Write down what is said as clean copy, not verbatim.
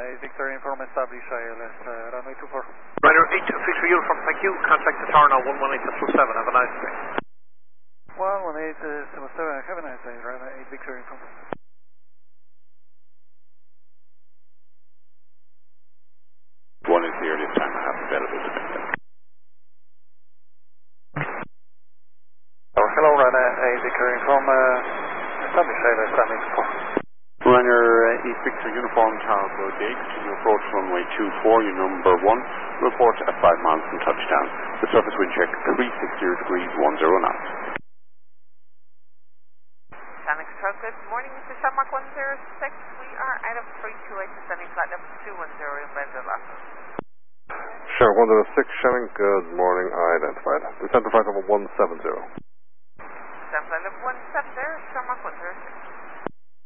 Victor inform establish ILS, runway 24. Ryder 8, Victor Uniform, thank you. Contact the tower now, 118.7. Have a nice day. 118.7, have a nice day, runway 8, Victor Uniform. One is the earliest time I have available to make that. Oh, hello, runway 8, Victor Uniform, establish ILS, runway 24. Runner 8 Victor Uniform, Tower Road Day, continue approach runway 24, your number 1, report at 5 miles from touchdown. The surface wind check 360 degrees 10 knots. Sonic Control, good morning, Mr. Shamrock 106. We are out of 328 descending flight level 210 in Bandela. Sure, 106, Shannon, good morning, identified. Descent to flight level 170. Descent flight level